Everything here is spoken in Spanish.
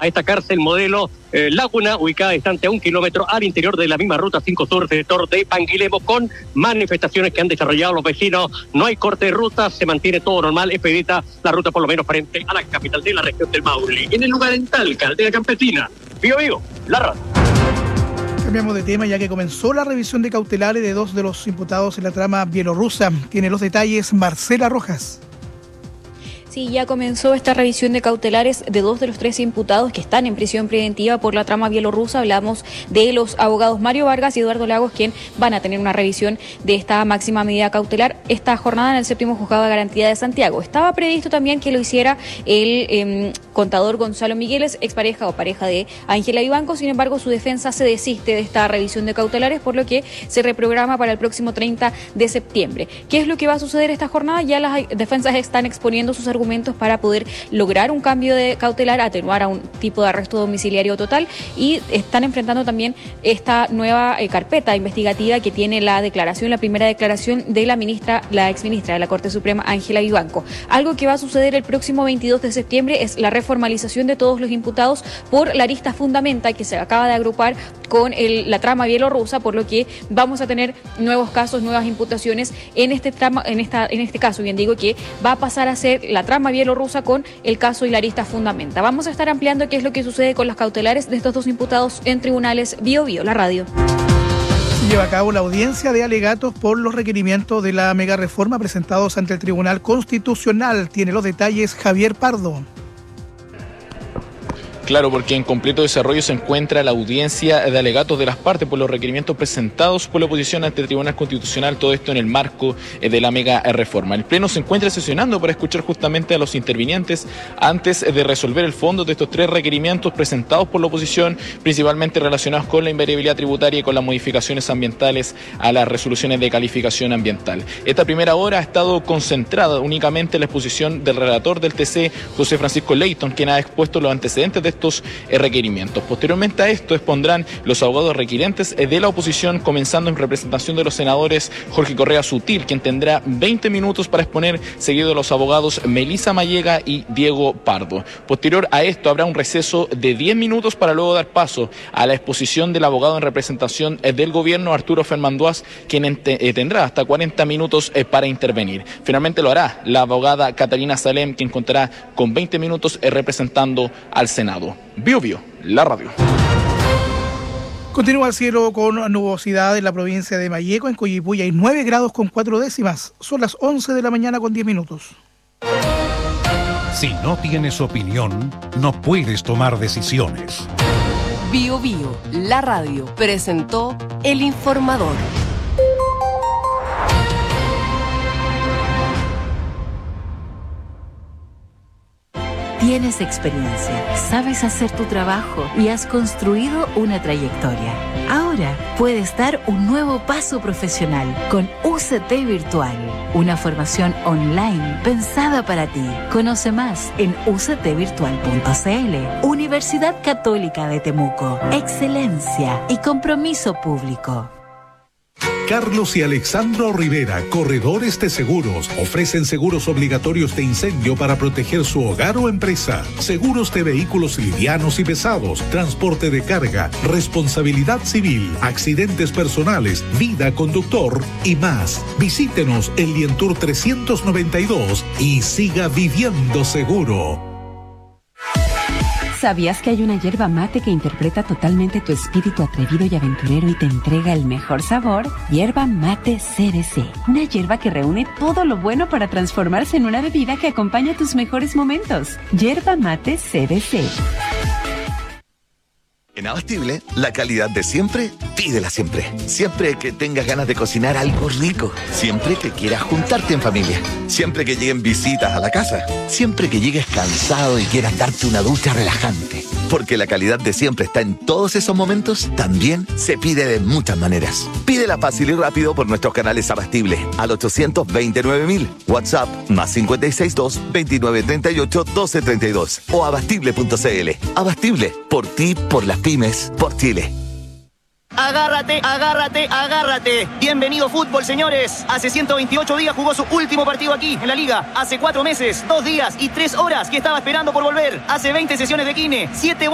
a esta cárcel modelo Laguna, ubicada distante a 1 kilómetro al interior de la misma ruta 5 Sur, sector de Panguilemo, con manifestaciones que han desarrollado los vecinos. No hay corte de ruta, se mantiene todo normal, expedita la ruta por lo menos frente a la capital de la región del Maule. En el lugar en Talca, Aldea Campesina, Vivo, la radio. Cambiamos de tema ya que comenzó la revisión de cautelares de 2 de los imputados en la trama bielorrusa. Tiene los detalles Marcela Rojas. Sí, ya comenzó esta revisión de cautelares de 2 de los 3 imputados que están en prisión preventiva por la trama bielorrusa. Hablamos de los abogados Mario Vargas y Eduardo Lagos, quien van a tener una revisión de esta máxima medida cautelar esta jornada en el 7º Juzgado de Garantía de Santiago. Estaba previsto también que lo hiciera el contador Gonzalo Migueles, expareja o pareja de Ángela Vivanco. Sin embargo, su defensa se desiste de esta revisión de cautelares, por lo que se reprograma para el próximo 30 de septiembre. ¿Qué es lo que va a suceder esta jornada? Ya las defensas están exponiendo sus argumentos para poder lograr un cambio de cautelar, atenuar a un tipo de arresto domiciliario total, y están enfrentando también esta nueva carpeta investigativa que tiene la primera declaración de la exministra de la Corte Suprema, Ángela Vivanco. Algo que va a suceder el próximo 22 de septiembre es la reformalización de todos los imputados por la arista fundamenta, que se acaba de agrupar con la trama bielorrusa, por lo que vamos a tener nuevos casos, nuevas imputaciones en este caso. Bien digo que va a pasar a ser la trama bielorrusa con el caso y la arista fundamenta. Vamos a estar ampliando qué es lo que sucede con las cautelares de estos 2 imputados en tribunales. Bio, la radio. Lleva a cabo la audiencia de alegatos por los requerimientos de la mega reforma presentados ante el Tribunal Constitucional. Tiene los detalles Javier Pardo. Claro, porque en completo desarrollo se encuentra la audiencia de alegatos de las partes por los requerimientos presentados por la oposición ante el Tribunal Constitucional, todo esto en el marco de la mega reforma. El Pleno se encuentra sesionando para escuchar justamente a los intervinientes antes de resolver el fondo de estos 3 requerimientos presentados por la oposición, principalmente relacionados con la invariabilidad tributaria y con las modificaciones ambientales a las resoluciones de calificación ambiental. Esta primera hora ha estado concentrada únicamente en la exposición del relator del TC, José Francisco Leighton, quien ha expuesto los antecedentes de estos requerimientos. Posteriormente a esto expondrán los abogados requirentes de la oposición, comenzando en representación de los senadores Jorge Correa Sutil, quien tendrá 20 minutos para exponer, seguido de los abogados Melisa Mallega y Diego Pardo. Posterior a esto habrá un receso de 10 minutos para luego dar paso a la exposición del abogado en representación del gobierno, Arturo Fermanduaz, quien tendrá hasta 40 minutos para intervenir. Finalmente lo hará la abogada Catalina Salem, quien contará con 20 minutos representando al Senado. Bio, la radio. Continúa el cielo con nubosidad en la provincia de Malleco. En Coyipulli hay 9 grados con 4 décimas. Son las 11 de la mañana con 10 minutos. Si no tienes opinión, no puedes tomar decisiones. Bio, la radio, presentó El Informador. Tienes experiencia, sabes hacer tu trabajo y has construido una trayectoria. Ahora puedes dar un nuevo paso profesional con UCT Virtual, una formación online pensada para ti. Conoce más en uctvirtual.cl. Universidad Católica de Temuco. Excelencia y compromiso público. Carlos y Alexandro Rivera, corredores de seguros, ofrecen seguros obligatorios de incendio para proteger su hogar o empresa, seguros de vehículos livianos y pesados, transporte de carga, responsabilidad civil, accidentes personales, vida conductor y más. Visítenos en Lientour 392 y siga viviendo seguro. ¿Sabías que hay una yerba mate que interpreta totalmente tu espíritu atrevido y aventurero y te entrega el mejor sabor? Yerba Mate CBC. Una yerba que reúne todo lo bueno para transformarse en una bebida que acompaña tus mejores momentos. Yerba Mate CBC. En Abastible, la calidad de siempre, pídela siempre. Siempre que tengas ganas de cocinar algo rico. Siempre que quieras juntarte en familia. Siempre que lleguen visitas a la casa. Siempre que llegues cansado y quieras darte una ducha relajante. Porque la calidad de siempre está en todos esos momentos, también se pide de muchas maneras. Pídela fácil y rápido por nuestros canales Abastible al 829.000. WhatsApp +562 2938 1232 o abastible.cl. Abastible, por ti, por las pymes, por Chile. Agárrate, agárrate, agárrate. Bienvenido fútbol, señores. Hace 128 días jugó su último partido aquí, en la Liga. Hace 4 meses, 2 días y 3 horas que estaba esperando por volver. Hace 20 sesiones de kine, 7